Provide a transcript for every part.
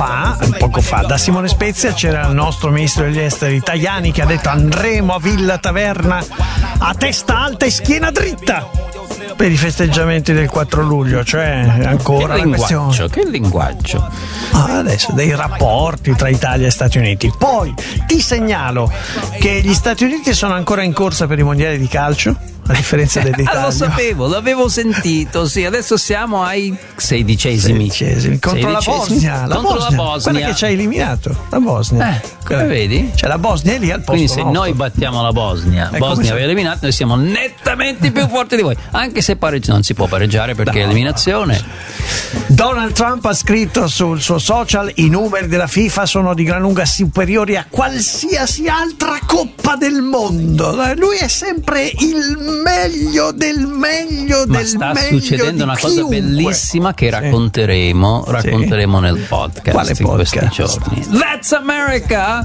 fa da Simone Spezia c'era il nostro ministro degli esteri Tajani che ha detto: andremo a Villa Taverna a testa alta e schiena dritta per i festeggiamenti del 4 luglio, cioè ancora che linguaggio adesso dei rapporti tra Italia e Stati Uniti. Poi ti segnalo che gli Stati Uniti sono ancora in corsa per i mondiali di calcio, a differenza dell'Italia. Lo sapevo, l'avevo sentito, sì, adesso siamo ai 16esimi. Contro la Bosnia. Quella che ci ha eliminato, la Bosnia. Vedi? Cioè la Bosnia è lì al posto. Quindi se noi battiamo la Bosnia aveva eliminato, noi siamo nettamente più forti di voi, anche se non si può pareggiare perché è eliminazione. Donald Trump ha scritto sul suo social: i numeri della FIFA sono di gran lunga superiori a qualsiasi altra coppa del mondo. Lui è sempre il meglio del meglio Ma del sta meglio succedendo una cosa chiunque. bellissima che racconteremo nel podcast. Quale in questi podcast? giorni. That's America!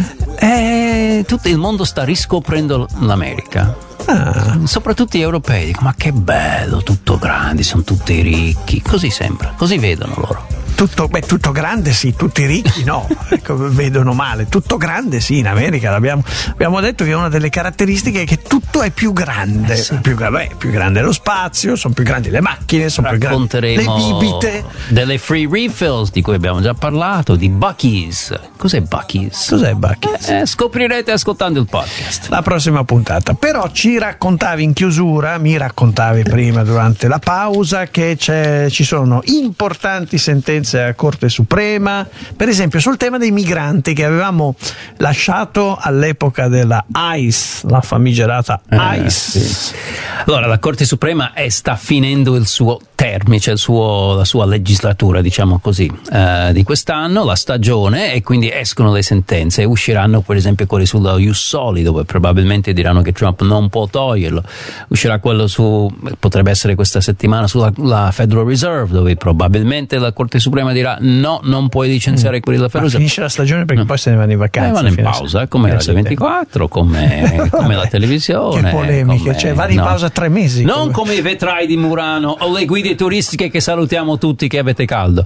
Tutto il mondo sta riscoprendo l'America. Soprattutto gli europei dicono: ma che bello, tutto grandi, sono tutti ricchi, così sembra, così vedono loro. Tutto grande sì, tutti ricchi no, vedono male. Tutto grande sì, in America abbiamo detto che una delle caratteristiche è che tutto è più grande. Più grande lo spazio, sono più grandi le macchine, sono più grandi le bibite. Delle free refills di cui abbiamo già parlato, di Buc-ee's. Cos'è Buc-ee's? Scoprirete ascoltando il podcast. La prossima puntata. Però ci raccontavi in chiusura, mi raccontavi prima durante la pausa che ci sono importanti sentenze a Corte Suprema, per esempio sul tema dei migranti che avevamo lasciato all'epoca della ICE, la famigerata ICE. Sì. Allora la Corte Suprema sta finendo il suo termine, cioè la sua legislatura, diciamo così, di quest'anno, la stagione, e quindi escono le sentenze e usciranno per esempio quelli sulla Ius Soli, dove probabilmente diranno che Trump non può toglierlo. Uscirà quello potrebbe essere questa settimana, sulla Federal Reserve, dove probabilmente la Corte Suprema dirà no, non puoi licenziare quelli della Federal Reserve. Finisce la stagione perché poi se ne vanno in vacanza. Vanno in pausa, come Radio 24, come la televisione. Che polemiche, cioè vanno in pausa 3 mesi. Non come i vetrai di Murano o le guide turistiche che salutiamo tutti che avete caldo.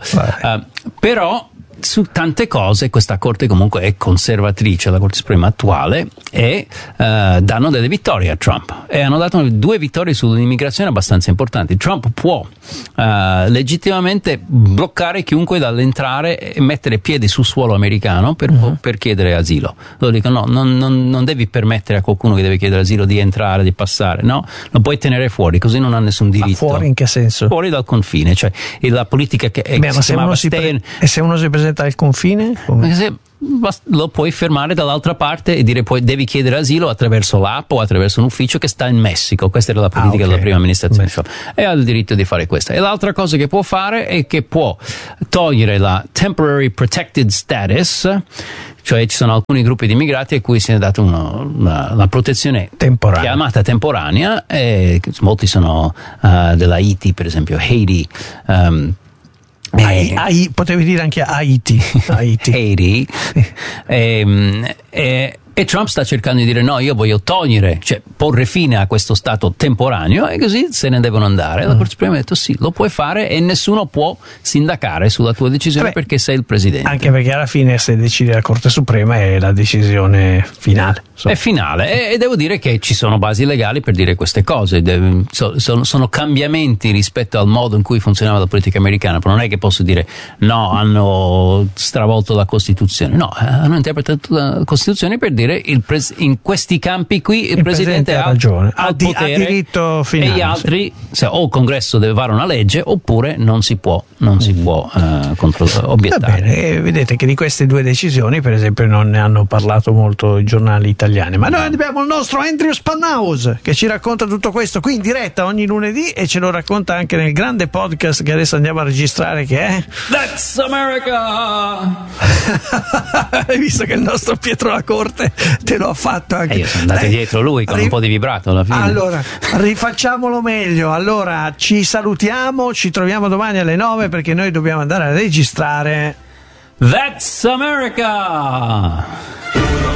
Però su tante cose questa Corte comunque è conservatrice, la Corte Suprema attuale, e danno delle vittorie a Trump, e hanno dato 2 vittorie sull'immigrazione abbastanza importanti. Trump può legittimamente bloccare chiunque dall'entrare e mettere piedi sul suolo americano per chiedere asilo. Loro dicono no, non devi permettere a qualcuno che deve chiedere asilo di entrare, di passare, no, lo puoi tenere fuori, così non ha nessun diritto. Ma fuori in che senso? Fuori dal confine, cioè la politica che è se uno si presenta al confine? Lo puoi fermare dall'altra parte e dire poi devi chiedere asilo attraverso l'app o attraverso un ufficio che sta in Messico. Questa era la politica della prima amministrazione Trump, e ha il diritto di fare questo. E l'altra cosa che può fare è che può togliere la temporary protected status, cioè ci sono alcuni gruppi di immigrati a cui si è data una protezione temporanea, chiamata temporanea, e molti sono dell'Haiti, per esempio Haiti. Potevi dire anche Haiti. Haiti. E Trump sta cercando di dire no, io voglio togliere, cioè porre fine a questo stato temporaneo, e così se ne devono andare. La Corte Suprema ha detto sì, lo puoi fare e nessuno può sindacare sulla tua decisione perché sei il presidente. Anche perché alla fine se decide la Corte Suprema è la decisione finale. È finale, e devo dire che ci sono basi legali per dire queste cose. Sono cambiamenti rispetto al modo in cui funzionava la politica americana, però non è che posso dire no, hanno stravolto la Costituzione. No, hanno interpretato la Costituzione per dire in questi campi qui il presidente ha ragione, ha potere, ha diritto finale, e gli altri o il Congresso deve fare una legge oppure non si può obiettare. Va bene, vedete che di queste 2 decisioni per esempio non ne hanno parlato molto i giornali italiani, ma noi abbiamo il nostro Andrew Spanhaus che ci racconta tutto questo qui in diretta ogni lunedì, e ce lo racconta anche nel grande podcast che adesso andiamo a registrare, che è That's America. Hai visto che il nostro Pietro La Corte te lo ha fatto anche. Io sono andato dietro lui con un po' di vibrato alla fine. Allora, rifacciamolo meglio. Allora, ci salutiamo, ci troviamo domani alle 9 perché noi dobbiamo andare a registrare That's America.